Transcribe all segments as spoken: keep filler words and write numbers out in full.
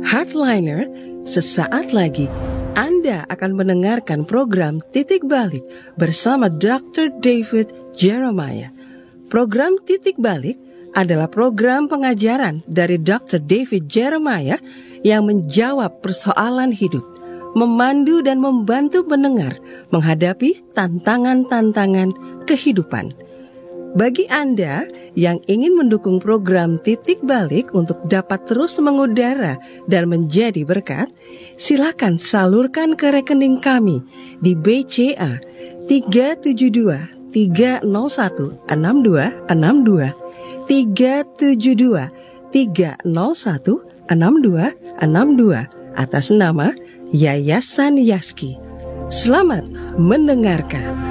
Hardliner, sesaat lagi Anda akan mendengarkan program Titik Balik bersama doktor David Jeremiah. Program Titik Balik adalah program pengajaran dari doktor David Jeremiah yang menjawab persoalan hidup, memandu dan membantu pendengar menghadapi tantangan-tantangan kehidupan. Bagi Anda yang ingin mendukung program Titik Balik untuk dapat terus mengudara dan menjadi berkat, silakan salurkan ke rekening kami di B C A tiga tujuh dua tiga nol satu enam dua enam dua tiga tujuh dua tiga nol satu enam dua enam dua atas nama Yayasan Yaski. Selamat mendengarkan.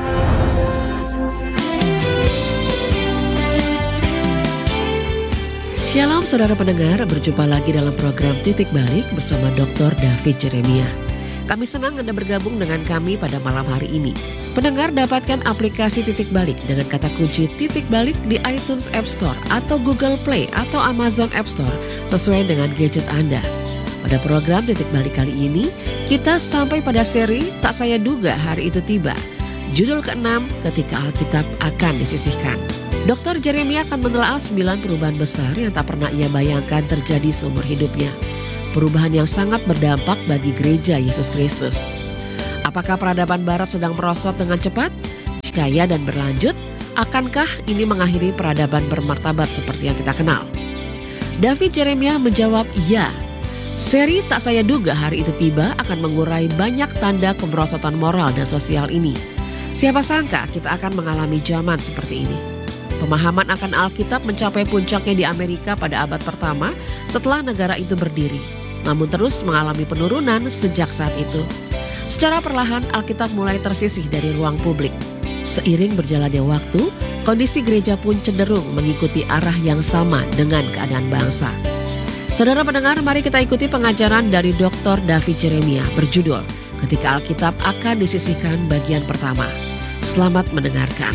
Shalom saudara pendengar, berjumpa lagi dalam program Titik Balik bersama doktor David Jeremiah. Kami senang Anda bergabung dengan kami pada malam hari ini. Pendengar dapatkan aplikasi Titik Balik dengan kata kunci Titik Balik di iTunes App Store atau Google Play atau Amazon App Store sesuai dengan gadget Anda. Pada program Titik Balik kali ini, kita sampai pada seri Tak Saya Duga Hari Itu Tiba. Judul keenam, Ketika Alkitab Akan Disisihkan. doktor Jeremiah akan menelaah sembilan perubahan besar yang tak pernah ia bayangkan terjadi seumur hidupnya. Perubahan yang sangat berdampak bagi gereja Yesus Kristus. Apakah peradaban barat sedang merosot dengan cepat? Jika ya dan berlanjut, akankah ini mengakhiri peradaban bermartabat seperti yang kita kenal? David Jeremiah menjawab ya. Seri Tak Saya Duga Hari Itu Tiba akan mengurai banyak tanda kemerosotan moral dan sosial ini. Siapa sangka kita akan mengalami zaman seperti ini. Pemahaman akan Alkitab mencapai puncaknya di Amerika pada abad pertama setelah negara itu berdiri, namun terus mengalami penurunan sejak saat itu. Secara perlahan Alkitab mulai tersisih dari ruang publik. Seiring berjalannya waktu, kondisi gereja pun cenderung mengikuti arah yang sama dengan keadaan bangsa. Saudara pendengar, mari kita ikuti pengajaran dari doktor David Jeremiah berjudul Ketika Alkitab Akan Disisihkan bagian pertama. Selamat mendengarkan.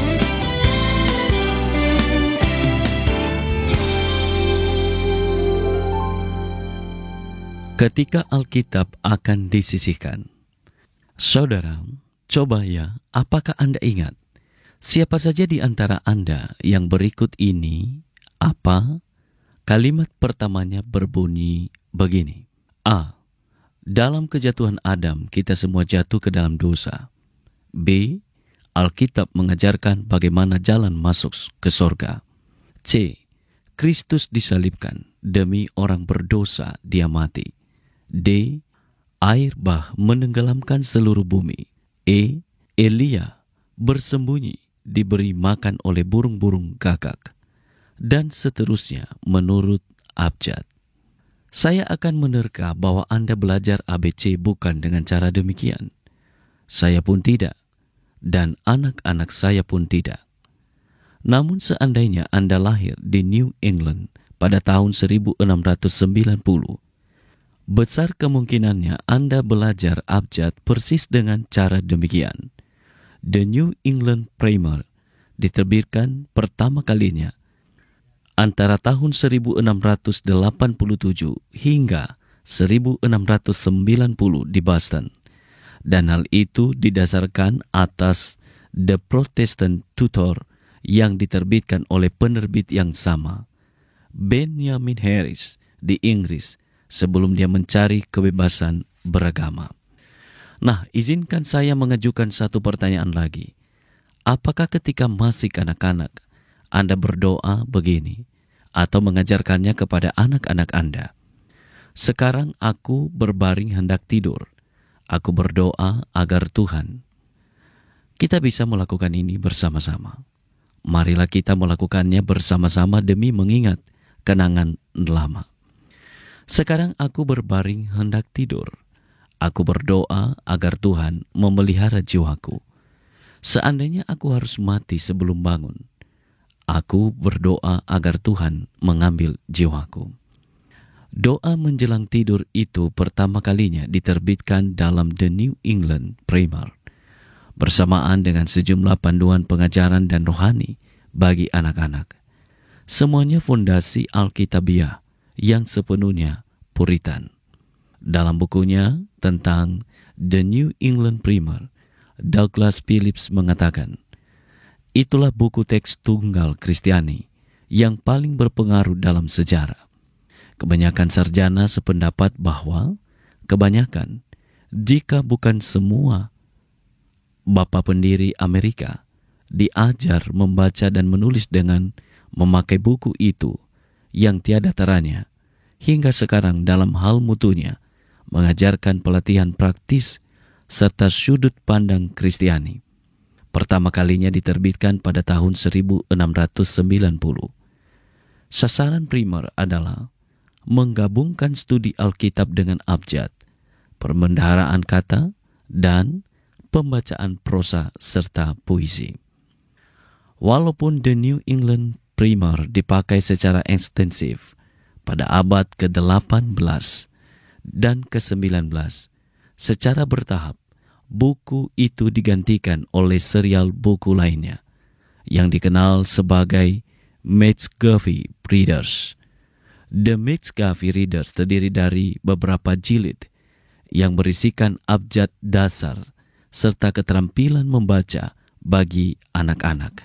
Ketika Alkitab akan disisihkan. Saudara, coba ya, apakah Anda ingat? Siapa saja di antara Anda yang berikut ini, apa? Kalimat pertamanya berbunyi begini. A. Dalam kejatuhan Adam, kita semua jatuh ke dalam dosa. B. Alkitab mengajarkan bagaimana jalan masuk ke sorga. C. Kristus disalibkan, demi orang berdosa dia mati. D. Air bah menenggelamkan seluruh bumi. E. Elia bersembunyi diberi makan oleh burung-burung gagak. Dan seterusnya menurut abjad. Saya akan menerka bahwa Anda belajar A B C bukan dengan cara demikian. Saya pun tidak. Dan anak-anak saya pun tidak. Namun seandainya Anda lahir di New England pada tahun seribu enam ratus sembilan puluh, besar kemungkinannya Anda belajar abjad persis dengan cara demikian. The New England Primer diterbitkan pertama kalinya antara tahun seribu enam ratus delapan puluh tujuh hingga seribu enam ratus sembilan puluh di Boston. Dan hal itu didasarkan atas The Protestant Tutor yang diterbitkan oleh penerbit yang sama, Benjamin Harris di Inggris, sebelum dia mencari kebebasan beragama. Nah, izinkan saya mengajukan satu pertanyaan lagi. Apakah ketika masih kanak-kanak, Anda berdoa begini, atau mengajarkannya kepada anak-anak Anda? Sekarang aku berbaring hendak tidur. Aku berdoa agar Tuhan. Kita bisa melakukan ini bersama-sama. Marilah kita melakukannya bersama-sama demi mengingat kenangan lama. Sekarang aku berbaring hendak tidur. Aku berdoa agar Tuhan memelihara jiwaku. Seandainya aku harus mati sebelum bangun, aku berdoa agar Tuhan mengambil jiwaku. Doa menjelang tidur itu pertama kalinya diterbitkan dalam The New England Primer, bersamaan dengan sejumlah panduan pengajaran dan rohani bagi anak-anak. Semuanya fondasi Alkitabiah yang sepenuhnya Puritan. Dalam bukunya tentang The New England Primer, Douglas Phillips mengatakan, itulah buku teks tunggal Kristiani yang paling berpengaruh dalam sejarah. Kebanyakan sarjana sependapat bahwa kebanyakan, jika bukan semua, bapa pendiri Amerika diajar membaca dan menulis dengan memakai buku itu yang tiada taranya, hingga sekarang dalam hal mutunya mengajarkan pelatihan praktis serta sudut pandang Kristiani. Pertama kalinya diterbitkan pada tahun seribu enam ratus sembilan puluh. Sasaran primer adalah menggabungkan studi Alkitab dengan abjad, perbendaharaan kata, dan pembacaan prosa serta puisi. Walaupun The New England Primer dipakai secara ekstensif pada abad ke delapan belas dan ke sembilan belas, secara bertahap, buku itu digantikan oleh serial buku lainnya yang dikenal sebagai Metcalfe Readers. The Metcalfe Readers terdiri dari beberapa jilid yang berisikan abjad dasar serta keterampilan membaca bagi anak-anak.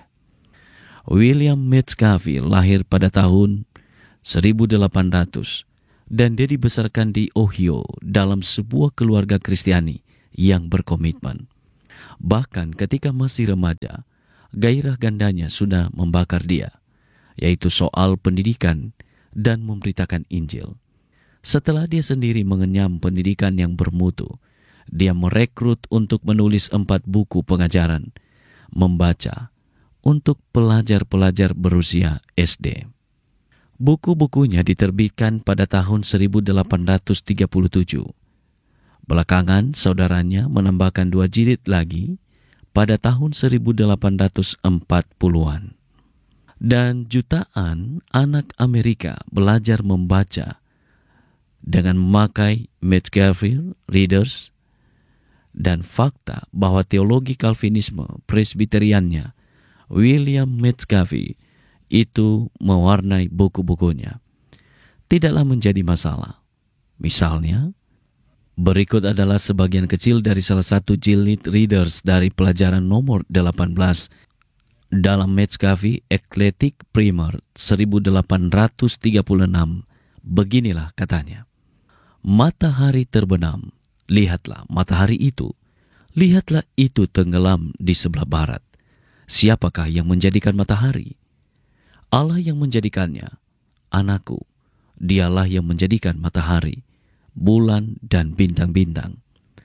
William Metcalfe lahir pada tahun seribu delapan ratus dan dia dibesarkan di Ohio dalam sebuah keluarga Kristiani yang berkomitmen. Bahkan ketika masih remaja, gairah gandanya sudah membakar dia, yaitu soal pendidikan dan memberitakan Injil. Setelah dia sendiri mengenyam pendidikan yang bermutu, dia merekrut untuk menulis empat buku pengajaran membaca untuk pelajar-pelajar berusia S D. Buku-bukunya diterbitkan pada tahun seribu delapan ratus tiga puluh tujuh. Belakangan, saudaranya menambahkan dua jilid lagi pada tahun seribu delapan ratus empat puluhan. Dan jutaan anak Amerika belajar membaca dengan memakai Metcalfe Readers, dan fakta bahwa teologi Calvinisme Presbyteriannya William Metcalfe itu mewarnai buku-bukunya tidaklah menjadi masalah. Misalnya, berikut adalah sebagian kecil dari salah satu jilid Readers dari pelajaran nomor delapan belas dalam Metcalfe Eclectic Primer seribu delapan ratus tiga puluh enam. Beginilah katanya. Matahari terbenam, lihatlah matahari itu. Lihatlah itu tenggelam di sebelah barat. Siapakah yang menjadikan matahari? Allah yang menjadikannya. Anakku, dialah yang menjadikan matahari, bulan dan bintang-bintang.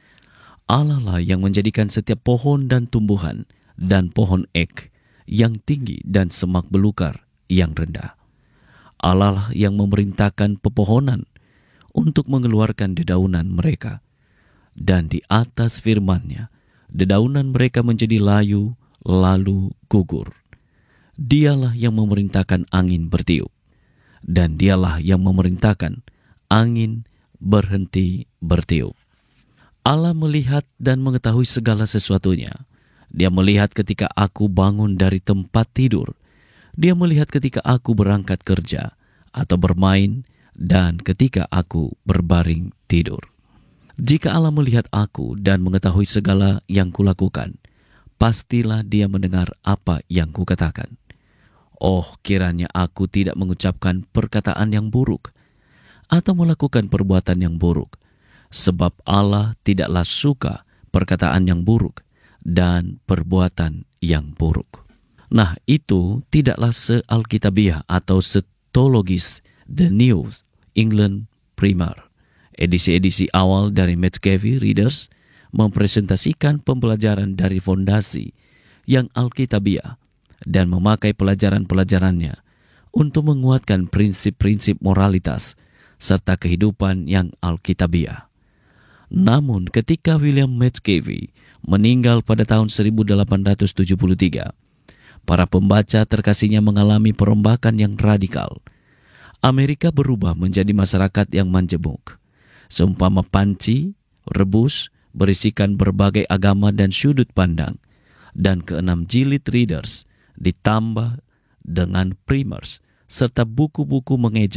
Allah lah yang menjadikan setiap pohon dan tumbuhan dan pohon ek yang tinggi dan semak belukar yang rendah. Allah lah yang memerintahkan pepohonan untuk mengeluarkan dedaunan mereka, dan di atas firman-Nya dedaunan mereka menjadi layu lalu gugur. Dialah yang memerintahkan angin bertiup, dan dialah yang memerintahkan angin berhenti bertiup. Allah melihat dan mengetahui segala sesuatunya. Dia melihat ketika aku bangun dari tempat tidur. Dia melihat ketika aku berangkat kerja atau bermain, dan ketika aku berbaring tidur. Jika Allah melihat aku dan mengetahui segala yang kulakukan, pastilah Dia mendengar apa yang kukatakan. Oh, kiranya aku tidak mengucapkan perkataan yang buruk atau melakukan perbuatan yang buruk, sebab Allah tidaklah suka perkataan yang buruk dan perbuatan yang buruk. Nah, itu tidaklah se-alkitabiah atau setologis The New England Primer. Edisi-edisi awal dari Metcalfe Readers mempresentasikan pembelajaran dari fondasi yang alkitabiah dan memakai pelajaran-pelajarannya untuk menguatkan prinsip-prinsip moralitas serta kehidupan yang alkitabiah. Namun ketika William Metcalfe meninggal pada tahun seribu delapan ratus tujuh puluh tiga, para pembaca terkasihnya mengalami perombakan yang radikal. Amerika berubah menjadi masyarakat yang majemuk. Seumpama panci, rebus, berisikan berbagai agama dan sudut pandang, dan keenam jilid Readers ditambah dengan primers serta buku-buku mengeja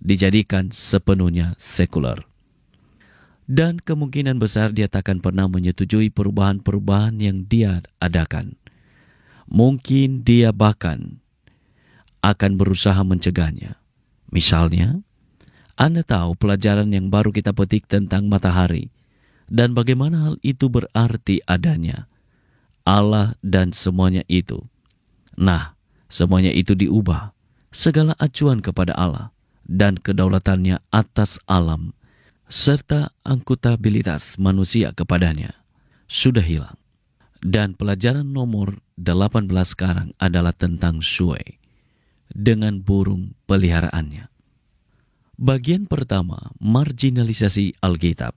dijadikan sepenuhnya sekuler. Dan kemungkinan besar dia takkan pernah menyetujui perubahan-perubahan yang dia adakan. Mungkin dia bahkan akan berusaha mencegahnya. Misalnya, Anda tahu pelajaran yang baru kita petik tentang matahari dan bagaimana hal itu berarti adanya Allah dan semuanya itu. Nah, semuanya itu diubah. Segala acuan kepada Allah dan kedaulatannya atas alam serta akuntabilitas manusia kepadanya sudah hilang. Dan pelajaran nomor delapan belas sekarang adalah tentang Shue dengan burung peliharaannya. Bagian pertama, marginalisasi Alkitab.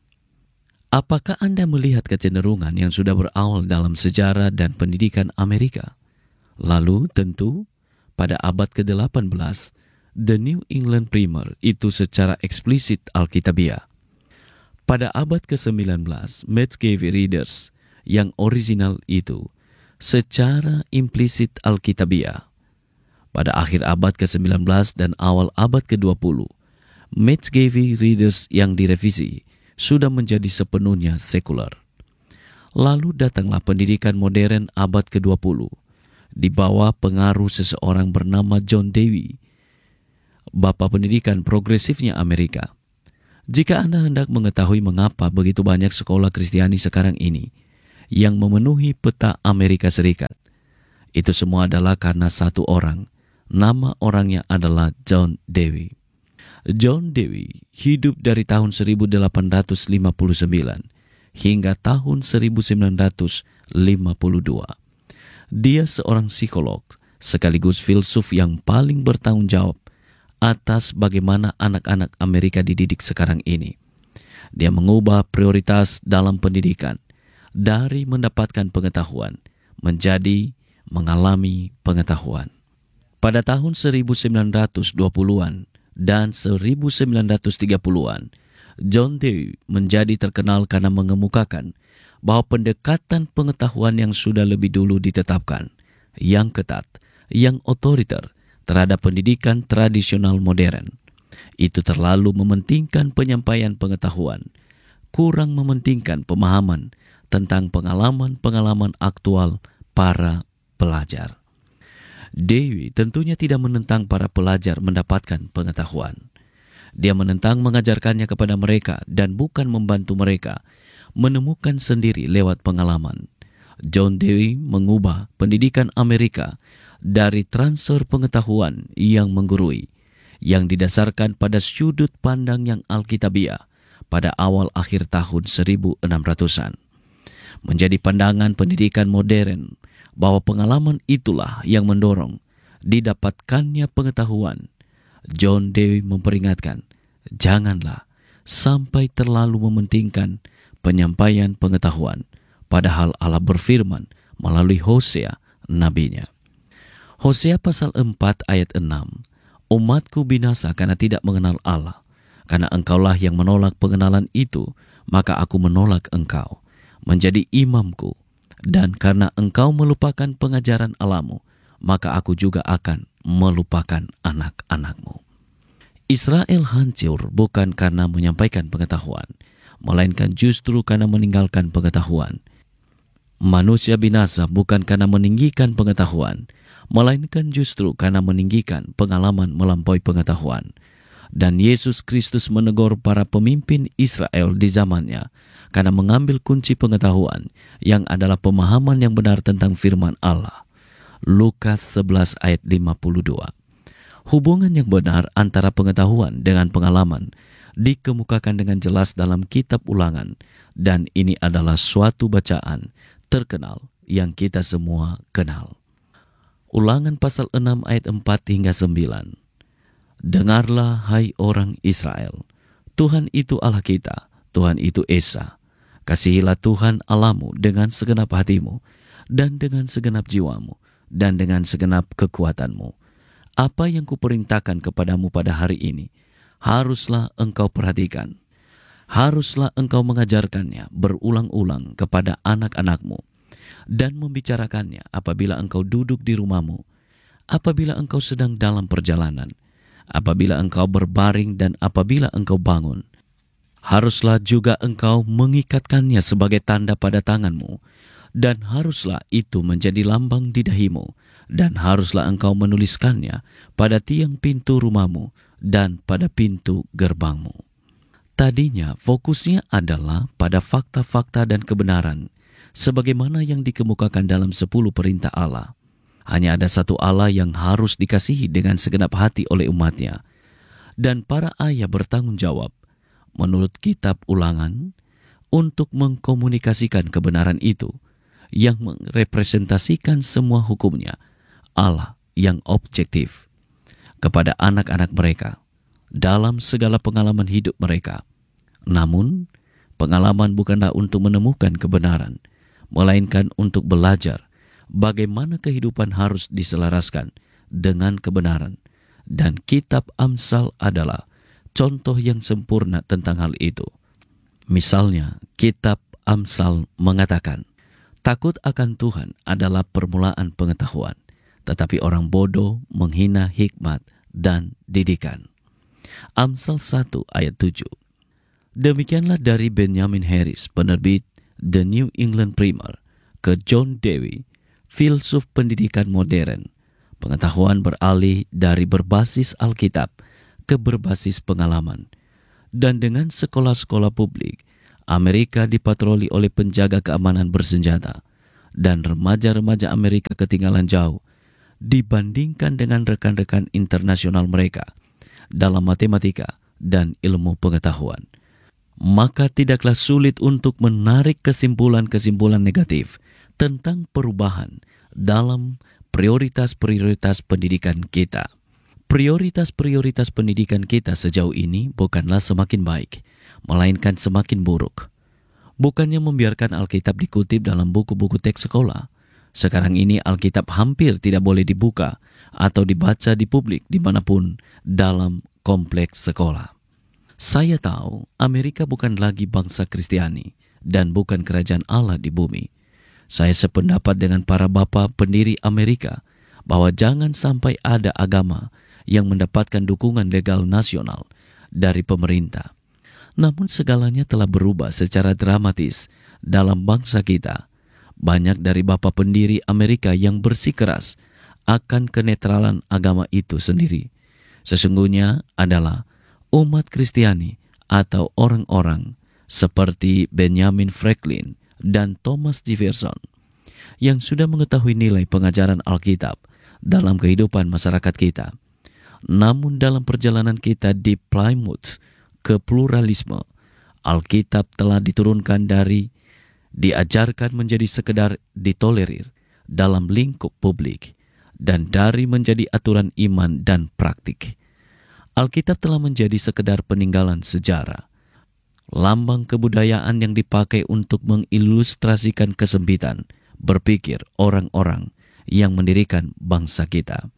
Apakah Anda melihat kecenderungan yang sudah berawal dalam sejarah dan pendidikan Amerika? Lalu tentu pada abad ke delapan belas, The New England Primer itu secara eksplisit Alkitabiah. Pada abad ke sembilan belas, Metzger Readers yang original itu secara implisit Alkitabiah. Pada akhir abad ke sembilan belas dan awal abad ke dua puluh, Metzger Readers yang direvisi sudah menjadi sepenuhnya sekuler. Lalu datanglah pendidikan modern abad ke dua puluh di bawah pengaruh seseorang bernama John Dewey, bapa pendidikan progresifnya Amerika. Jika Anda hendak mengetahui mengapa begitu banyak sekolah Kristiani sekarang ini yang memenuhi peta Amerika Serikat, itu semua adalah karena satu orang. Nama orangnya adalah John Dewey. John Dewey hidup dari tahun seribu delapan ratus lima puluh sembilan hingga tahun seribu sembilan ratus lima puluh dua. Dia seorang psikolog sekaligus filsuf yang paling bertanggung jawab atas bagaimana anak-anak Amerika dididik sekarang ini. Dia mengubah prioritas dalam pendidikan dari mendapatkan pengetahuan menjadi mengalami pengetahuan. Pada tahun seribu sembilan ratus dua puluhan dan seribu sembilan ratus tiga puluhan, John Dewey menjadi terkenal karena mengemukakan bahwa pendekatan pengetahuan yang sudah lebih dulu ditetapkan, yang ketat, yang otoriter terhadap pendidikan tradisional modern, itu terlalu mementingkan penyampaian pengetahuan, kurang mementingkan pemahaman tentang pengalaman-pengalaman aktual para pelajar. Dewey tentunya tidak menentang para pelajar mendapatkan pengetahuan. Dia menentang mengajarkannya kepada mereka dan bukan membantu mereka menemukan sendiri lewat pengalaman. John Dewey mengubah pendidikan Amerika dari transfer pengetahuan yang menggurui, yang didasarkan pada sudut pandang yang Alkitabiah pada awal akhir tahun seribu enam ratusan, menjadi pandangan pendidikan modern bahwa pengalaman itulah yang mendorong didapatkannya pengetahuan. John Dewey memperingatkan, janganlah sampai terlalu mementingkan penyampaian pengetahuan, padahal Allah berfirman melalui Hosea nabinya. Hosea pasal empat ayat enam, umatku binasa karena tidak mengenal Allah, karena engkaulah yang menolak pengenalan itu, maka aku menolak engkau menjadi imamku, dan karena engkau melupakan pengajaran Allahmu, maka aku juga akan melupakan anak-anakmu. Israel hancur bukan karena menyampaikan pengetahuan, melainkan justru karena meninggalkan pengetahuan. Manusia binasa bukan karena meninggikan pengetahuan, melainkan justru karena meninggikan pengalaman melampaui pengetahuan. Dan Yesus Kristus menegur para pemimpin Israel di zamannya karena mengambil kunci pengetahuan yang adalah pemahaman yang benar tentang firman Allah. Lukas sebelas ayat lima puluh dua. Hubungan yang benar antara pengetahuan dengan pengalaman dikemukakan dengan jelas dalam kitab Ulangan, dan ini adalah suatu bacaan terkenal yang kita semua kenal. Ulangan pasal enam ayat empat hingga sembilan. Dengarlah hai orang Israel, Tuhan itu Allah kita, Tuhan itu Esa. Kasihilah Tuhan Allahmu dengan segenap hatimu, dan dengan segenap jiwamu, dan dengan segenap kekuatanmu. Apa yang kuperintahkan kepadamu pada hari ini, haruslah engkau perhatikan. Haruslah engkau mengajarkannya berulang-ulang kepada anak-anakmu, dan membicarakannya apabila engkau duduk di rumahmu, apabila engkau sedang dalam perjalanan, apabila engkau berbaring dan apabila engkau bangun. Haruslah juga engkau mengikatkannya sebagai tanda pada tanganmu, dan haruslah itu menjadi lambang di dahimu, dan haruslah engkau menuliskannya pada tiang pintu rumahmu dan pada pintu gerbangmu. Tadinya fokusnya adalah pada fakta-fakta dan kebenaran, sebagaimana yang dikemukakan dalam sepuluh perintah Allah. Hanya ada satu Allah yang harus dikasihi dengan segenap hati oleh umatnya. Dan para ayah bertanggung jawab, menurut kitab Ulangan, untuk mengkomunikasikan kebenaran itu, yang merepresentasikan semua hukumnya, Allah yang objektif, kepada anak-anak mereka, dalam segala pengalaman hidup mereka. Namun, pengalaman bukanlah untuk menemukan kebenaran, melainkan untuk belajar bagaimana kehidupan harus diselaraskan dengan kebenaran. Dan kitab Amsal adalah contoh yang sempurna tentang hal itu. Misalnya, kitab Amsal mengatakan, takut akan Tuhan adalah permulaan pengetahuan, tetapi orang bodoh menghina hikmat dan didikan. Amsal satu ayat tujuh. Demikianlah dari Benjamin Harris, penerbit The New England Primer, ke John Dewey, filsuf pendidikan modern. Pengetahuan beralih dari berbasis Alkitab ke berbasis pengalaman. Dan dengan sekolah-sekolah publik, Amerika dipatroli oleh penjaga keamanan bersenjata, dan remaja-remaja Amerika ketinggalan jauh dibandingkan dengan rekan-rekan internasional mereka dalam matematika dan ilmu pengetahuan. Maka tidaklah sulit untuk menarik kesimpulan-kesimpulan negatif tentang perubahan dalam prioritas-prioritas pendidikan kita. Prioritas-prioritas pendidikan kita sejauh ini bukanlah semakin baik, melainkan semakin buruk. Bukannya membiarkan Alkitab dikutip dalam buku-buku teks sekolah. Sekarang ini Alkitab hampir tidak boleh dibuka atau dibaca di publik dimanapun dalam kompleks sekolah. Saya tahu Amerika bukan lagi bangsa Kristiani dan bukan kerajaan Allah di bumi. Saya sependapat dengan para bapa pendiri Amerika bahwa jangan sampai ada agama yang mendapatkan dukungan legal nasional dari pemerintah. Namun segalanya telah berubah secara dramatis dalam bangsa kita. Banyak dari bapa pendiri Amerika yang bersikeras akan kenetralan agama itu sendiri. Sesungguhnya adalah umat Kristiani atau orang-orang seperti Benjamin Franklin dan Thomas Jefferson yang sudah mengetahui nilai pengajaran Alkitab dalam kehidupan masyarakat kita. Namun dalam perjalanan kita di Plymouth ke pluralisme, Alkitab telah diturunkan dari diajarkan menjadi sekedar ditolerir dalam lingkup publik dan dari menjadi aturan iman dan praktik. Alkitab telah menjadi sekedar peninggalan sejarah, lambang kebudayaan yang dipakai untuk mengilustrasikan kesempitan berpikir orang-orang yang mendirikan bangsa kita.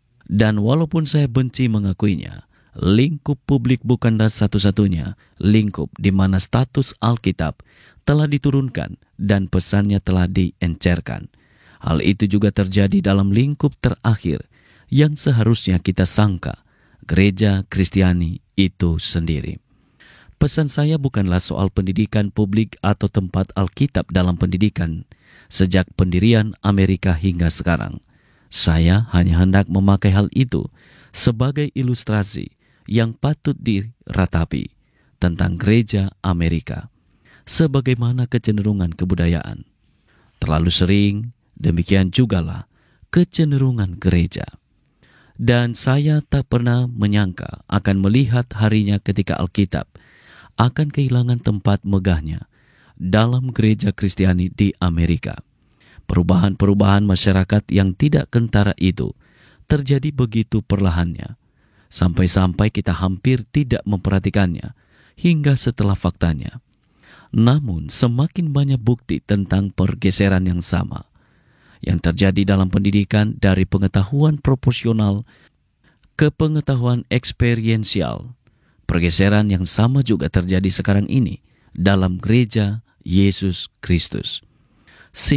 Dan walaupun saya benci mengakuinya, lingkup publik bukanlah satu-satunya lingkup di mana status Alkitab telah diturunkan dan pesannya telah diencerkan. Hal itu juga terjadi dalam lingkup terakhir yang seharusnya kita sangka, gereja Kristiani itu sendiri. Pesan saya bukanlah soal pendidikan publik atau tempat Alkitab dalam pendidikan sejak pendirian Amerika hingga sekarang. Saya hanya hendak memakai hal itu sebagai ilustrasi yang patut diratapi tentang gereja Amerika, sebagaimana kecenderungan kebudayaan. Terlalu sering, demikian jugalah kecenderungan gereja. Dan saya tak pernah menyangka akan melihat harinya ketika Alkitab akan kehilangan tempat megahnya dalam gereja Kristiani di Amerika. Perubahan-perubahan masyarakat yang tidak kentara itu terjadi begitu perlahannya, sampai-sampai kita hampir tidak memperhatikannya hingga setelah faktanya. Namun semakin banyak bukti tentang pergeseran yang sama yang terjadi dalam pendidikan dari pengetahuan proporsional ke pengetahuan eksperiensial. Pergeseran yang sama juga terjadi sekarang ini dalam gereja Yesus Kristus.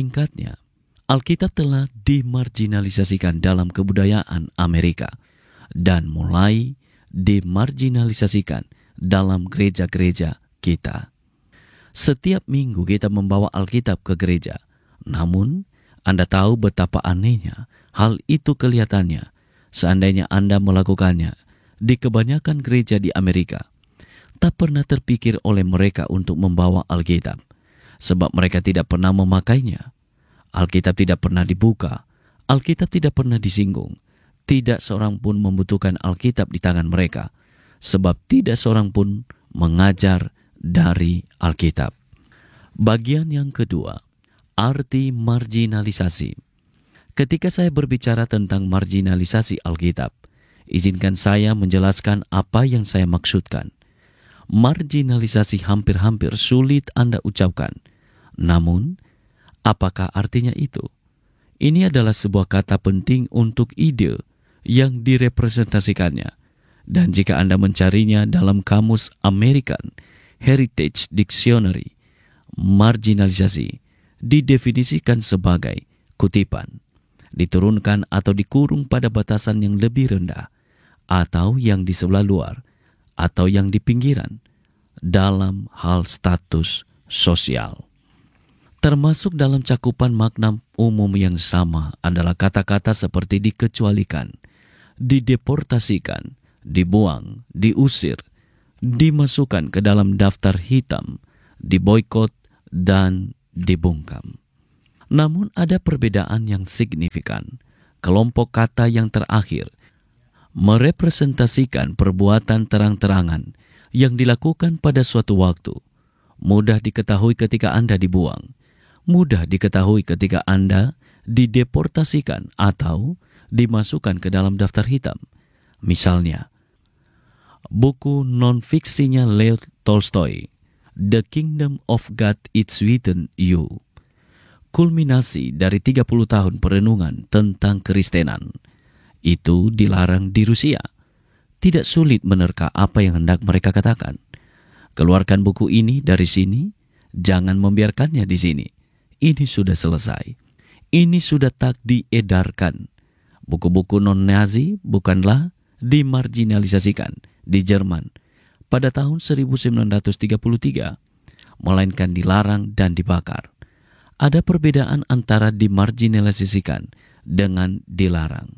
Singkatnya, Alkitab telah dimarginalisasikan dalam kebudayaan Amerika dan mulai dimarginalisasikan dalam gereja-gereja kita. Setiap minggu kita membawa Alkitab ke gereja, namun Anda tahu betapa anehnya hal itu kelihatannya seandainya Anda melakukannya di kebanyakan gereja di Amerika. Tak pernah terpikir oleh mereka untuk membawa Alkitab, sebab mereka tidak pernah memakainya. Alkitab tidak pernah dibuka, Alkitab tidak pernah disinggung. Tidak seorang pun membutuhkan Alkitab di tangan mereka, sebab tidak seorang pun mengajar dari Alkitab. Bagian yang kedua, arti marginalisasi. Ketika saya berbicara tentang marginalisasi Alkitab, izinkan saya menjelaskan apa yang saya maksudkan. Marginalisasi hampir-hampir sulit Anda ucapkan. Namun, apakah artinya itu? Ini adalah sebuah kata penting untuk ide yang direpresentasikannya. Dan jika Anda mencarinya dalam kamus American Heritage Dictionary, marginalisasi didefinisikan sebagai kutipan, diturunkan atau dikurung pada batasan yang lebih rendah, atau yang di sebelah luar, atau yang di pinggiran, dalam hal status sosial. Termasuk dalam cakupan makna umum yang sama adalah kata-kata seperti dikecualikan, dideportasikan, dibuang, diusir, dimasukkan ke dalam daftar hitam, diboikot, dan dibungkam. Namun ada perbedaan yang signifikan. Kelompok kata yang terakhir merepresentasikan perbuatan terang-terangan yang dilakukan pada suatu waktu. Mudah diketahui ketika Anda dibuang, mudah diketahui ketika Anda dideportasikan atau dimasukkan ke dalam daftar hitam. Misalnya, buku non-fiksinya Leo Tolstoy, The Kingdom of God Is Within You, kulminasi dari tiga puluh tahun perenungan tentang Kristenan, itu dilarang di Rusia. Tidak sulit menerka apa yang hendak mereka katakan. Keluarkan buku ini dari sini, jangan membiarkannya di sini. Ini sudah selesai. Ini sudah tak diedarkan. Buku-buku non-Nazi bukanlah dimarginalisasikan di Jerman pada tahun seribu sembilan ratus tiga puluh tiga, melainkan dilarang dan dibakar. Ada perbedaan antara dimarginalisasikan dengan dilarang.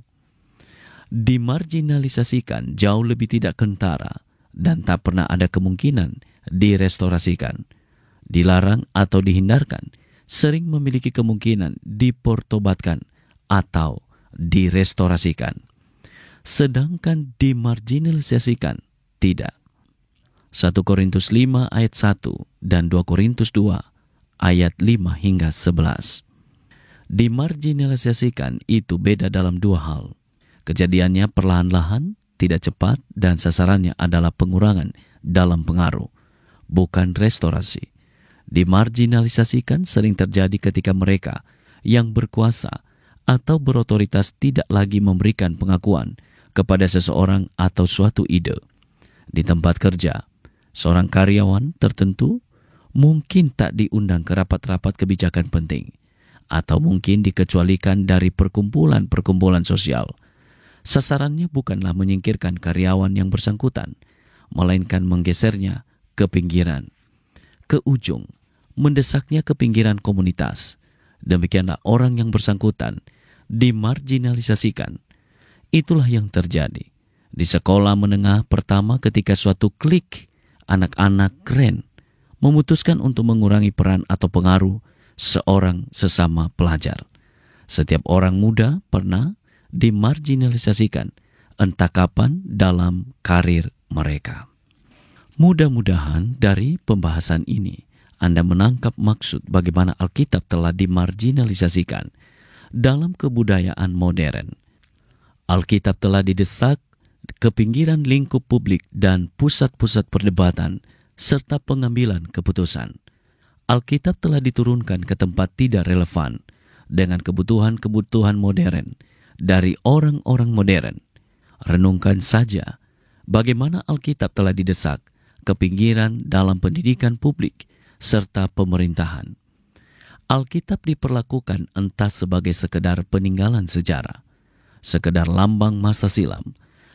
Dimarginalisasikan jauh lebih tidak kentara dan tak pernah ada kemungkinan direstorasikan. Dilarang atau dihindarkan sering memiliki kemungkinan dipertobatkan atau direstorasikan. Sedangkan dimarginalisasikan tidak. satu Korintus lima ayat satu dan dua Korintus dua ayat lima hingga sebelas. Dimarginalisasikan itu beda dalam dua hal. Kejadiannya perlahan-lahan, tidak cepat, dan sasarannya adalah pengurangan dalam pengaruh, bukan restorasi. Dimarginalisasikan sering terjadi ketika mereka yang berkuasa atau berotoritas tidak lagi memberikan pengakuan kepada seseorang atau suatu ide. Di tempat kerja, seorang karyawan tertentu mungkin tak diundang ke rapat-rapat kebijakan penting, atau mungkin dikecualikan dari perkumpulan-perkumpulan sosial. Sasarannya bukanlah menyingkirkan karyawan yang bersangkutan, melainkan menggesernya ke pinggiran, ke ujung, mendesaknya ke pinggiran komunitas. Demikianlah orang yang bersangkutan dimarginalisasikan. Itulah yang terjadi di sekolah menengah pertama ketika suatu klik anak-anak keren memutuskan untuk mengurangi peran atau pengaruh seorang sesama pelajar. Setiap orang muda pernah dimarginalisasikan entah kapan dalam karir mereka. Mudah-mudahan dari pembahasan ini Anda menangkap maksud bagaimana Alkitab telah dimarginalisasikan dalam kebudayaan modern. Alkitab telah didesak ke pinggiran lingkup publik dan pusat-pusat perdebatan serta pengambilan keputusan. Alkitab telah diturunkan ke tempat tidak relevan dengan kebutuhan-kebutuhan modern dari orang-orang modern. Renungkan saja bagaimana Alkitab telah didesak ke pinggiran dalam pendidikan publik serta pemerintahan. Alkitab diperlakukan entah sebagai sekedar peninggalan sejarah, sekedar lambang masa silam,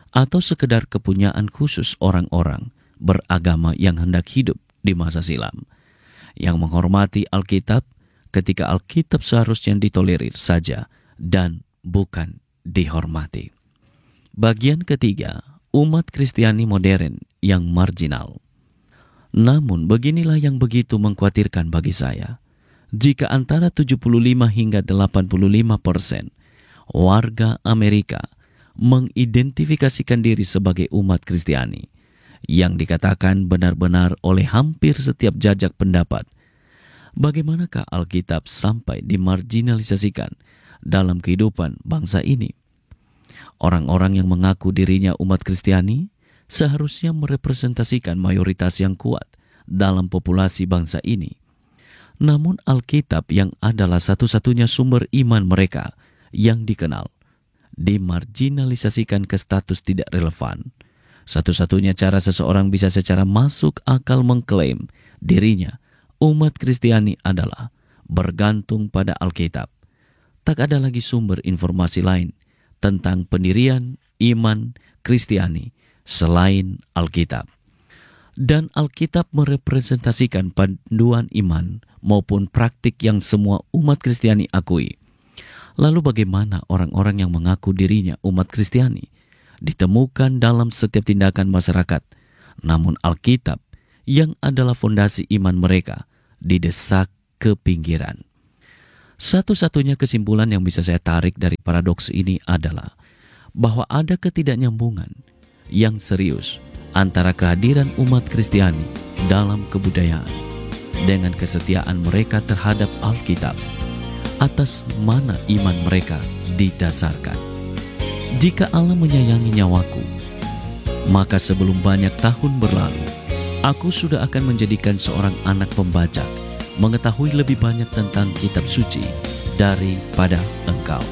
atau sekedar kepunyaan khusus orang-orang beragama yang hendak hidup di masa silam, yang menghormati Alkitab ketika Alkitab seharusnya ditolerir saja dan bukan dihormati. Bagian ketiga, umat Kristiani modern yang marginal. Namun beginilah yang begitu mengkhawatirkan bagi saya. Jika antara tujuh puluh lima hingga delapan puluh lima persen warga Amerika mengidentifikasikan diri sebagai umat Kristiani, yang dikatakan benar-benar oleh hampir setiap jajak pendapat, bagaimanakah Alkitab sampai dimarginalisasikan dalam kehidupan bangsa ini? Orang-orang yang mengaku dirinya umat Kristiani seharusnya merepresentasikan mayoritas yang kuat dalam populasi bangsa ini. Namun Alkitab yang adalah satu-satunya sumber iman mereka yang dikenal, dimarginalisasikan ke status tidak relevan. Satu-satunya cara seseorang bisa secara masuk akal mengklaim dirinya umat Kristiani adalah bergantung pada Alkitab. Tak ada lagi sumber informasi lain tentang pendirian iman Kristiani selain Alkitab. Dan Alkitab merepresentasikan panduan iman maupun praktik yang semua umat Kristiani akui. Lalu bagaimana orang-orang yang mengaku dirinya umat Kristiani ditemukan dalam setiap tindakan masyarakat, namun Alkitab yang adalah fondasi iman mereka didesak ke pinggiran? Satu-satunya kesimpulan yang bisa saya tarik dari paradoks ini adalah bahwa ada ketidaknyambungan yang serius antara kehadiran umat Kristiani dalam kebudayaan dengan kesetiaan mereka terhadap Alkitab. Atas mana iman mereka didasarkan? Jika Allah menyayangi nyawaku, maka sebelum banyak tahun berlalu, aku sudah akan menjadikan seorang anak pembajak mengetahui lebih banyak tentang kitab suci daripada engkau.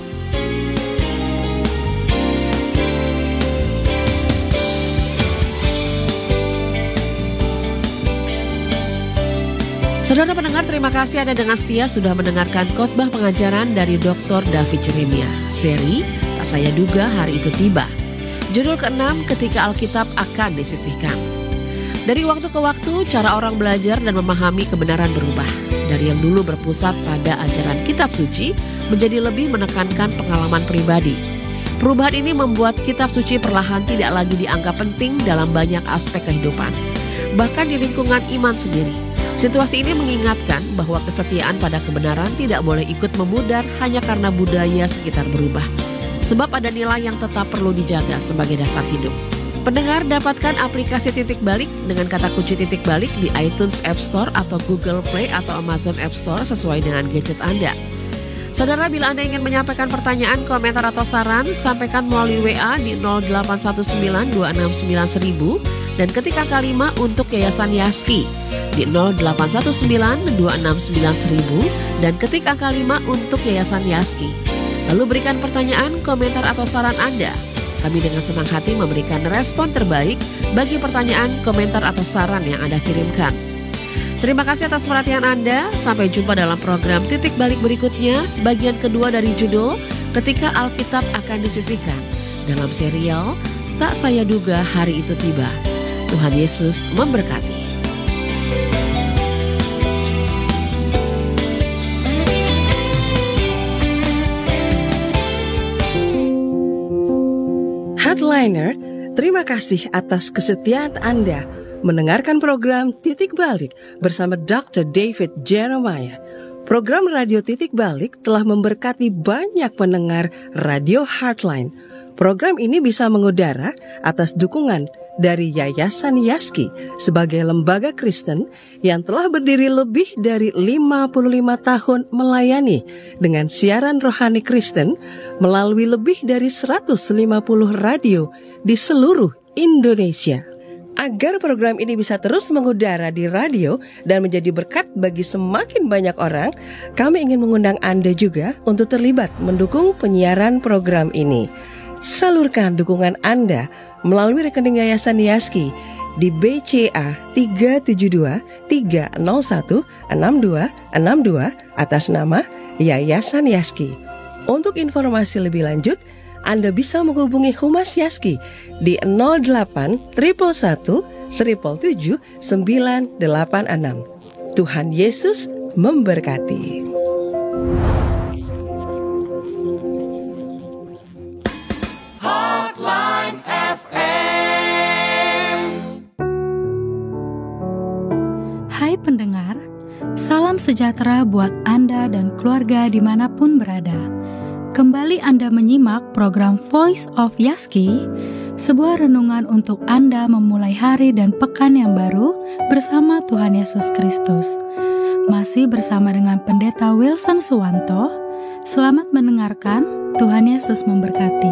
Saudara pendengar, terima kasih Anda dengan setia sudah mendengarkan khotbah pengajaran dari doktor David Jeremia, seri Tak Saya Duga Hari Itu Tiba. Judul keenam, Ketika Alkitab Akan Disisihkan. Dari waktu ke waktu, cara orang belajar dan memahami kebenaran berubah. Dari yang dulu berpusat pada ajaran kitab suci, menjadi lebih menekankan pengalaman pribadi. Perubahan ini membuat kitab suci perlahan tidak lagi dianggap penting dalam banyak aspek kehidupan, bahkan di lingkungan iman sendiri. Situasi ini mengingatkan bahwa kesetiaan pada kebenaran tidak boleh ikut memudar hanya karena budaya sekitar berubah. Sebab ada nilai yang tetap perlu dijaga sebagai dasar hidup. Pendengar, dapatkan aplikasi Titik Balik dengan kata kunci Titik Balik di iTunes App Store atau Google Play atau Amazon App Store sesuai dengan gadget Anda. Saudara, bila Anda ingin menyampaikan pertanyaan, komentar atau saran, sampaikan melalui W A di nol delapan satu sembilan dua enam sembilan seribu dan ketik angka lima untuk Yayasan Yaski di nol delapan satu sembilan dua enam sembilan seribu dan ketik angka lima untuk Yayasan Yaski. Lalu berikan pertanyaan, komentar atau saran Anda. Kami dengan senang hati memberikan respon terbaik bagi pertanyaan, komentar atau saran yang Anda kirimkan. Terima kasih atas perhatian Anda. Sampai jumpa dalam program Titik Balik berikutnya, bagian kedua dari judul Ketika Alkitab Akan Disisihkan, dalam serial Tak Saya Duga Hari Itu Tiba. Tuhan Yesus memberkati. Headliner, terima kasih atas kesetiaan Anda mendengarkan program Titik Balik bersama doktor David Jeremiah. Program Radio Titik Balik telah memberkati banyak pendengar Radio Heartline. Program ini bisa mengudara atas dukungan dari Yayasan Yaski sebagai lembaga Kristen yang telah berdiri lebih dari lima puluh lima tahun melayani dengan siaran rohani Kristen melalui lebih dari seratus lima puluh radio di seluruh Indonesia. Agar program ini bisa terus mengudara di radio dan menjadi berkat bagi semakin banyak orang, kami ingin mengundang Anda juga untuk terlibat mendukung penyiaran program ini. Salurkan dukungan Anda melalui rekening Yayasan Yaski di B C A tiga tujuh dua tiga nol satu enam dua enam dua atas nama Yayasan Yaski. Untuk informasi lebih lanjut, Anda bisa menghubungi Humas Yaski di nol delapan satu satu satu tujuh tujuh sembilan delapan enam. Tuhan Yesus memberkati. Hotline F M. Hai pendengar, salam sejahtera buat Anda dan keluarga dimanapun berada. Kembali Anda menyimak program Voice of Yaski, sebuah renungan untuk Anda memulai hari dan pekan yang baru bersama Tuhan Yesus Kristus. Masih bersama dengan Pendeta Wilson Suwanto. Selamat mendengarkan, Tuhan Yesus memberkati.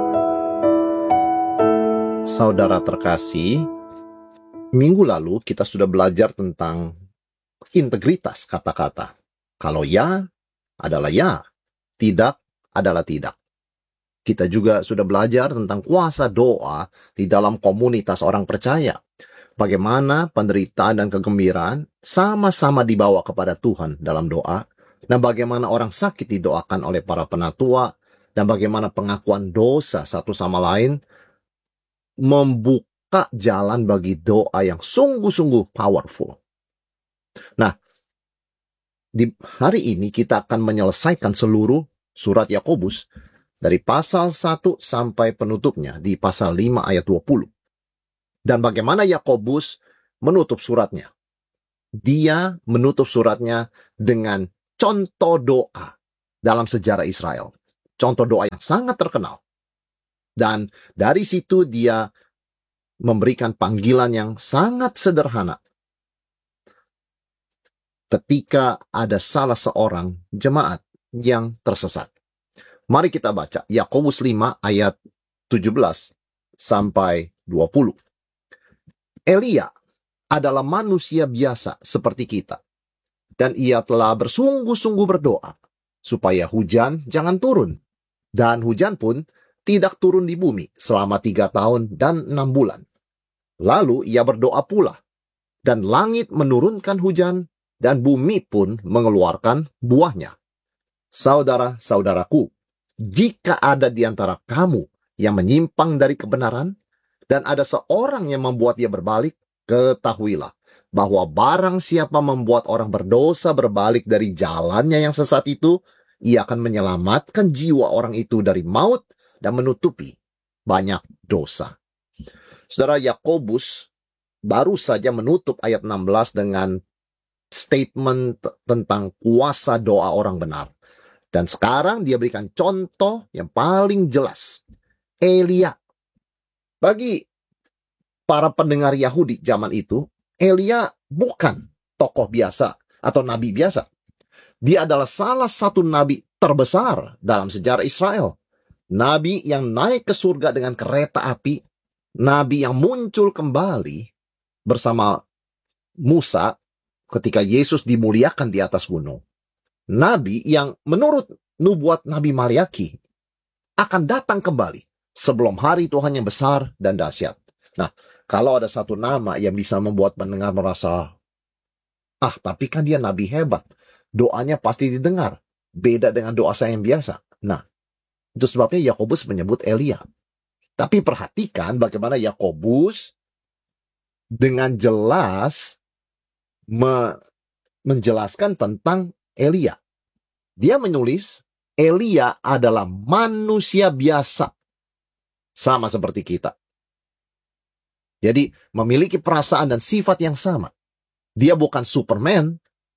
Saudara terkasih, minggu lalu kita sudah belajar tentang integritas kata-kata. Kalau ya adalah ya, tidak adalah tidak. Kita juga sudah belajar tentang kuasa doa di dalam komunitas orang percaya. Bagaimana penderitaan dan kegembiraan sama-sama dibawa kepada Tuhan dalam doa, dan bagaimana orang sakit didoakan oleh para penatua, dan bagaimana pengakuan dosa satu sama lain membuka jalan bagi doa yang sungguh-sungguh powerful. Nah, di hari ini kita akan menyelesaikan seluruh surat Yakobus dari pasal satu sampai penutupnya di pasal lima ayat dua puluh. Dan bagaimana Yakobus menutup suratnya? Dia menutup suratnya dengan contoh doa dalam sejarah Israel. Contoh doa yang sangat terkenal. Dan dari situ dia memberikan panggilan yang sangat sederhana. Ketika ada salah seorang jemaat yang tersesat. Mari kita baca Yakobus lima ayat tujuh belas sampai dua puluh. Elia adalah manusia biasa seperti kita. Dan ia telah bersungguh-sungguh berdoa supaya hujan jangan turun. Dan hujan pun tidak turun di bumi selama tiga tahun dan enam bulan. Lalu ia berdoa pula. Dan langit menurunkan hujan dan bumi pun mengeluarkan buahnya. Saudara-saudaraku, jika ada di antara kamu yang menyimpang dari kebenaran, dan ada seorang yang membuat dia berbalik, ketahuilah bahwa barang siapa membuat orang berdosa berbalik dari jalannya yang sesat itu, ia akan menyelamatkan jiwa orang itu dari maut dan menutupi banyak dosa. Saudara, Yakobus baru saja menutup ayat enam belas dengan statement tentang kuasa doa orang benar. Dan sekarang dia berikan contoh yang paling jelas. Elia. Bagi para pendengar Yahudi zaman itu, Elia bukan tokoh biasa atau nabi biasa. Dia adalah salah satu nabi terbesar dalam sejarah Israel. Nabi yang naik ke surga dengan kereta api. Nabi yang muncul kembali bersama Musa ketika Yesus dimuliakan di atas gunung. Nabi yang menurut nubuat Nabi Malyaki akan datang kembali sebelum hari Tuhan yang besar dan dahsyat. Nah, kalau ada satu nama yang bisa membuat pendengar merasa, ah, tapi kan dia nabi hebat, doanya pasti didengar, beda dengan doa saya yang biasa. Nah, itu sebabnya Yakobus menyebut Elia. Tapi perhatikan bagaimana Yakobus dengan jelas me- menjelaskan tentang Elia. Dia menulis, Elia adalah manusia biasa, sama seperti kita. Jadi memiliki perasaan dan sifat yang sama. Dia bukan Superman,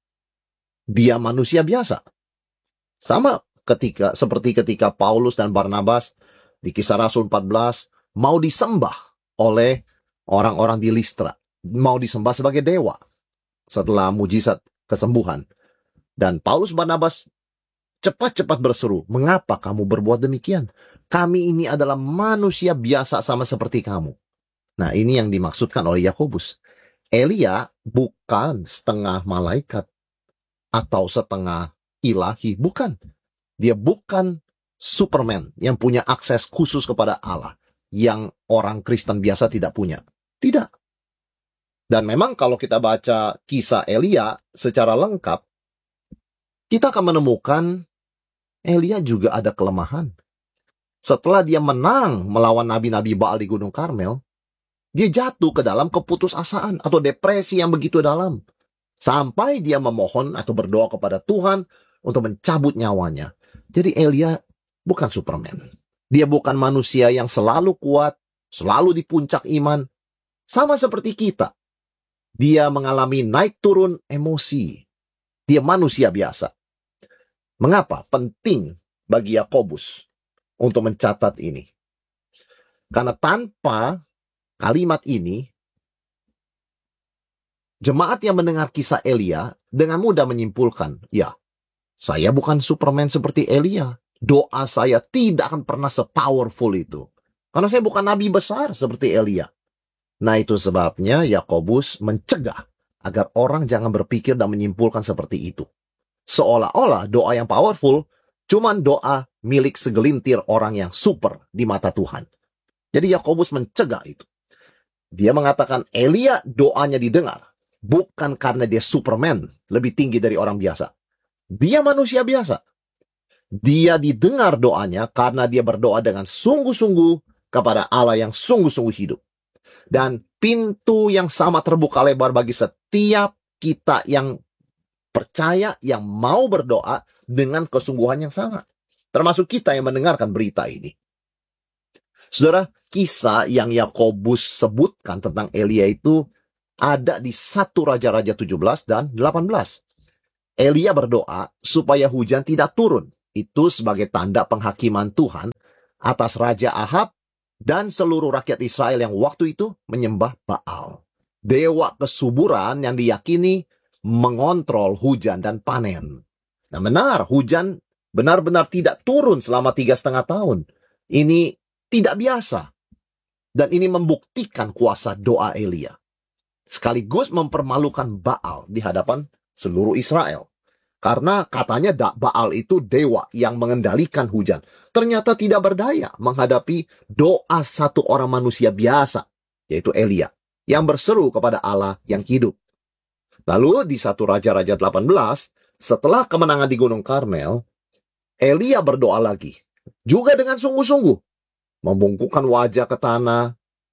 dia manusia biasa. Sama ketika seperti ketika Paulus dan Barnabas di Kisah Rasul empat belas mau disembah oleh orang-orang di Listra, mau disembah sebagai dewa setelah mujizat kesembuhan. Dan Paulus Barnabas cepat-cepat berseru, "Mengapa kamu berbuat demikian? Kami ini adalah manusia biasa sama seperti kamu." Nah, ini yang dimaksudkan oleh Yakobus. Elia bukan setengah malaikat atau setengah ilahi, bukan. Dia bukan Superman yang punya akses khusus kepada Allah yang orang Kristen biasa tidak punya. Tidak. Dan memang kalau kita baca kisah Elia secara lengkap, kita akan menemukan Elia juga ada kelemahan. setelah dia menang melawan nabi-nabi Baal di Gunung Karmel, dia jatuh ke dalam keputusasaan atau depresi yang begitu dalam. Sampai dia memohon atau berdoa kepada Tuhan untuk mencabut nyawanya. Jadi Elia bukan Superman. Dia bukan manusia yang selalu kuat, selalu di puncak iman. Sama seperti kita. Dia mengalami naik turun emosi. Dia manusia biasa. Mengapa penting bagi Yakobus untuk mencatat ini? Karena tanpa kalimat ini, jemaat yang mendengar kisah Elia dengan mudah menyimpulkan, ya, saya bukan Superman seperti Elia. Doa saya tidak akan pernah se-powerful itu. Karena saya bukan nabi besar seperti Elia. Nah, itu sebabnya Yakobus mencegah agar orang jangan berpikir dan menyimpulkan seperti itu. Seolah-olah doa yang powerful cuman doa milik segelintir orang yang super di mata Tuhan. Jadi Yakobus mencegah itu. Dia mengatakan Elia doanya didengar. Bukan karena dia Superman, lebih tinggi dari orang biasa. Dia manusia biasa. Dia didengar doanya karena dia berdoa dengan sungguh-sungguh kepada Allah yang sungguh-sungguh hidup. Dan pintu yang sama terbuka lebar bagi setiap kita yang percaya, yang mau berdoa dengan kesungguhan yang sama. Termasuk kita yang mendengarkan berita ini. Saudara, kisah yang Yakobus sebutkan tentang Elia itu ada di satu Raja-Raja tujuh belas dan delapan belas. Elia berdoa supaya hujan tidak turun. Itu sebagai tanda penghakiman Tuhan atas Raja Ahab dan seluruh rakyat Israel yang waktu itu menyembah Baal. Dewa kesuburan yang diyakini mengontrol hujan dan panen. Nah, benar, hujan benar-benar tidak turun selama tiga setengah tahun. Ini tidak biasa. Dan ini membuktikan kuasa doa Elia. Sekaligus mempermalukan Baal di hadapan seluruh Israel. Karena katanya Baal itu dewa yang mengendalikan hujan. Ternyata tidak berdaya menghadapi doa satu orang manusia biasa, yaitu Elia, yang berseru kepada Allah yang hidup. Lalu di satu Raja-Raja delapan belas, setelah kemenangan di Gunung Karmel, Elia berdoa lagi. Juga dengan sungguh-sungguh. Membungkukkan wajah ke tanah.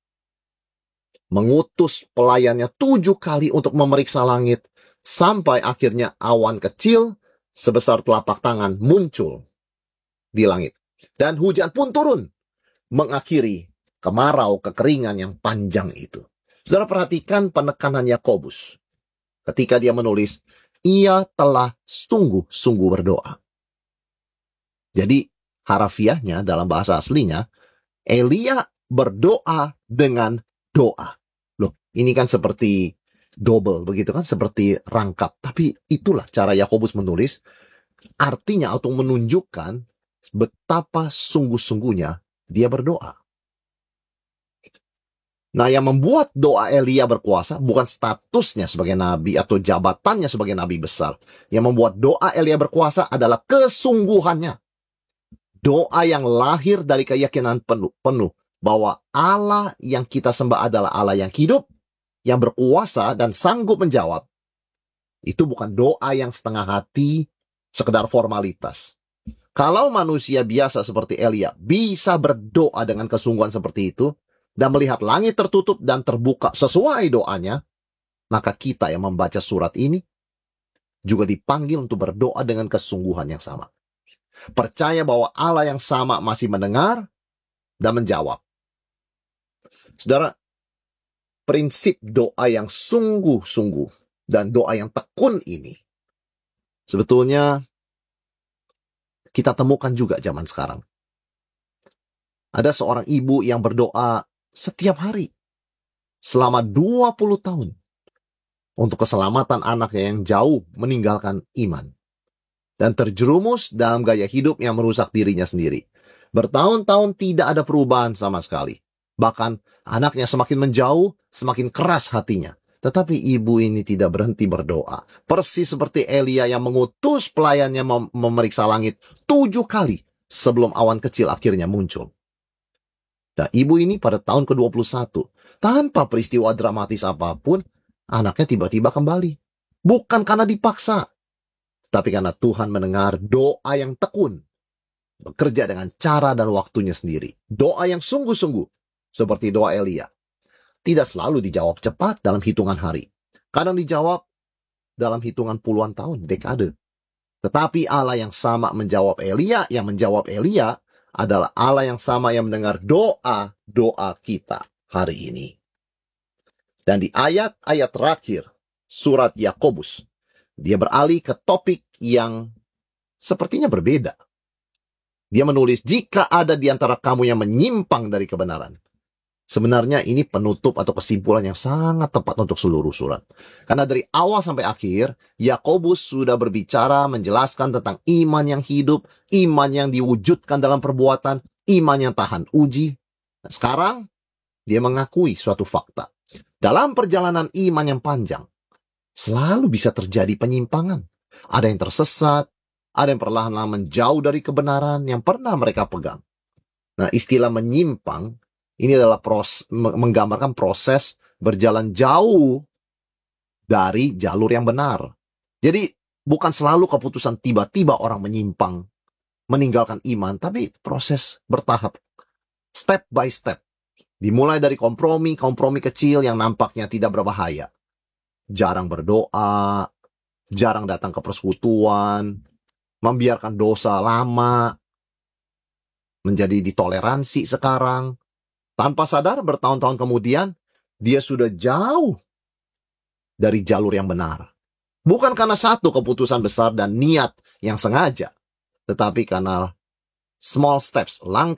Mengutus pelayannya tujuh kali untuk memeriksa langit. Sampai akhirnya awan kecil sebesar telapak tangan muncul di langit. Dan hujan pun turun. Mengakhiri kemarau kekeringan yang panjang itu. Saudara perhatikan penekanan Yakobus. Ketika dia menulis, ia telah sungguh-sungguh berdoa. Jadi harafiahnya dalam bahasa aslinya, Elia berdoa dengan doa. Loh, ini kan seperti double, begitu kan? Seperti rangkap. Tapi itulah cara Yakobus menulis. Artinya untuk menunjukkan betapa sungguh-sungguhnya dia berdoa. Nah, yang membuat doa Elia berkuasa bukan statusnya sebagai nabi atau jabatannya sebagai nabi besar. Yang membuat doa Elia berkuasa adalah kesungguhannya. Doa yang lahir dari keyakinan penuh, penuh bahwa Allah yang kita sembah adalah Allah yang hidup, yang berkuasa dan sanggup menjawab. Itu bukan doa yang setengah hati, sekedar formalitas. Kalau manusia biasa seperti Elia bisa berdoa dengan kesungguhan seperti itu, dan melihat langit tertutup dan terbuka sesuai doanya, maka kita yang membaca surat ini juga dipanggil untuk berdoa dengan kesungguhan yang sama. Percaya bahwa Allah yang sama masih mendengar dan menjawab. Saudara, prinsip doa yang sungguh-sungguh dan doa yang tekun ini sebetulnya kita temukan juga zaman sekarang. Ada seorang ibu yang berdoa setiap hari selama dua puluh tahun untuk keselamatan anaknya yang jauh meninggalkan iman dan terjerumus dalam gaya hidup yang merusak dirinya sendiri. Bertahun-tahun tidak ada perubahan sama sekali. Bahkan anaknya semakin menjauh, semakin keras hatinya. Tetapi ibu ini tidak berhenti berdoa. Persis seperti Elia yang mengutus pelayannya mem- memeriksa langit tujuh kali sebelum awan kecil akhirnya muncul. Nah, ibu ini pada tahun ke dua puluh satu, tanpa peristiwa dramatis apapun, anaknya tiba-tiba kembali. Bukan karena dipaksa, tapi karena Tuhan mendengar doa yang tekun bekerja dengan cara dan waktunya sendiri. Doa yang sungguh-sungguh, seperti doa Elia, tidak selalu dijawab cepat dalam hitungan hari. Kadang dijawab dalam hitungan puluhan tahun, dekade. Tetapi Allah yang sama menjawab Elia, yang menjawab Elia adalah Allah yang sama yang mendengar doa-doa kita hari ini. Dan di ayat-ayat terakhir surat Yakobus, dia beralih ke topik yang sepertinya berbeda. Dia menulis, jika ada di antara kamu yang menyimpang dari kebenaran. Sebenarnya ini penutup atau kesimpulan yang sangat tepat untuk seluruh surat. Karena dari awal sampai akhir, Yakobus sudah berbicara menjelaskan tentang iman yang hidup, iman yang diwujudkan dalam perbuatan, iman yang tahan uji. Nah, sekarang, dia mengakui suatu fakta. Dalam perjalanan iman yang panjang, selalu bisa terjadi penyimpangan. Ada yang tersesat, ada yang perlahan-lahan menjauh dari kebenaran yang pernah mereka pegang. Nah, istilah menyimpang ini adalah proses, menggambarkan proses berjalan jauh dari jalur yang benar. Jadi, bukan selalu keputusan tiba-tiba orang menyimpang, meninggalkan iman, tapi proses bertahap, step by step. Dimulai dari kompromi, kompromi kecil yang nampaknya tidak berbahaya. Jarang berdoa, jarang datang ke persekutuan, membiarkan dosa lama, menjadi ditoleransi sekarang. Tanpa sadar bertahun-tahun kemudian, dia sudah jauh dari jalur yang benar. Bukan karena satu keputusan besar dan niat yang sengaja, tetapi karena small steps, langkah